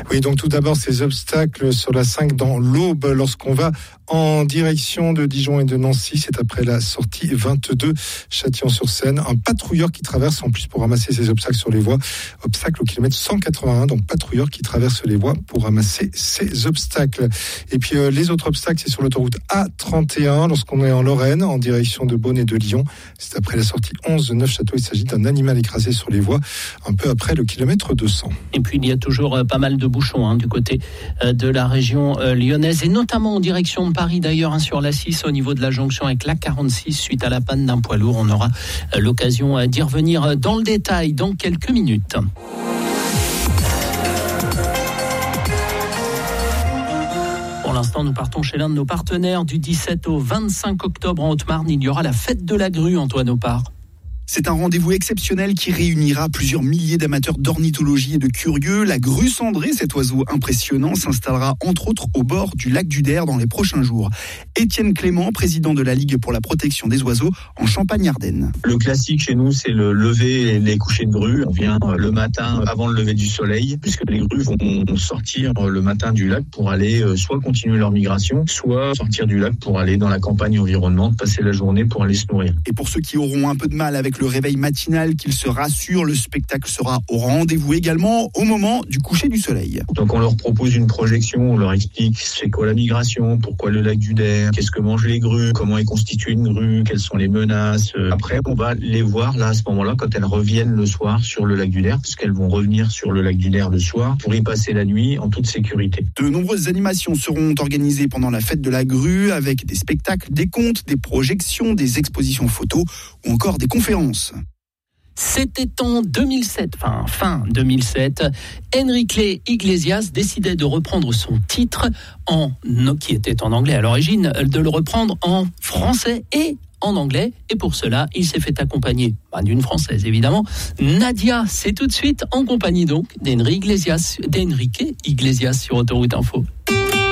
Oui, donc tout d'abord, ces obstacles sur la 5 dans l'Aube, lorsqu'on va en direction de Dijon et de Nancy, c'est après la sortie 22 Châtillon-sur-Seine. Un patrouilleur qui traverse en plus pour ramasser ces obstacles sur les voies. Obstacle au kilomètre 181, donc patrouilleur qui traverse les voies pour ramasser ces obstacles. Et puis les autres obstacles, c'est sur l'autoroute A31, lorsqu'on est en Lorraine, en direction de Beaune et de Lyon. C'est après la sortie 11 de Neufchâteau. Il s'agit d'un animal écrasé sur les voies, un peu après le kilomètre 200. Et puis il y a toujours pas mal de bouchons du côté de la région lyonnaise, et notamment en direction de Paris d'ailleurs, sur la 6 au niveau de la jonction avec la 46 suite à la panne d'un poids lourd. On aura l'occasion d'y revenir dans le détail dans quelques minutes. Pour l'instant, nous partons chez l'un de nos partenaires. Du 17 au 25 octobre en Haute-Marne, il y aura la fête de la grue, Antoine Opard. C'est un rendez-vous exceptionnel qui réunira plusieurs milliers d'amateurs d'ornithologie et de curieux. La grue cendrée, cet oiseau impressionnant, s'installera entre autres au bord du lac du Der dans les prochains jours. Étienne Clément, président de la Ligue pour la protection des oiseaux en Champagne-Ardenne. Le classique chez nous, c'est le lever et les couchers de grue. On vient le matin avant le lever du soleil, puisque les grues vont sortir le matin du lac pour aller soit continuer leur migration, soit sortir du lac pour aller dans la campagne environnante, passer la journée pour aller se nourrir. Et pour ceux qui auront un peu de mal avec le réveil matinal, qu'ils se rassurent, le spectacle sera au rendez-vous également au moment du coucher du soleil. Donc on leur propose une projection, on leur explique c'est quoi la migration, pourquoi le lac du Der, qu'est-ce que mangent les grues, comment est constituée une grue, quelles sont les menaces. Après on va les voir là à ce moment-là quand elles reviennent le soir sur le lac du Der, puisqu'elles vont revenir sur le lac du Der le soir pour y passer la nuit en toute sécurité. De nombreuses animations seront organisées pendant la fête de la grue avec des spectacles, des contes, des projections, des expositions photos ou encore des conférences. C'était en 2007, fin 2007, Enrique Iglesias décidait de reprendre son titre, qui était en anglais à l'origine, de le reprendre en français et en anglais. Et pour cela, il s'est fait accompagner d'une Française, évidemment. Nadia, c'est tout de suite en compagnie donc d'Enrique Iglesias sur Autoroute Info.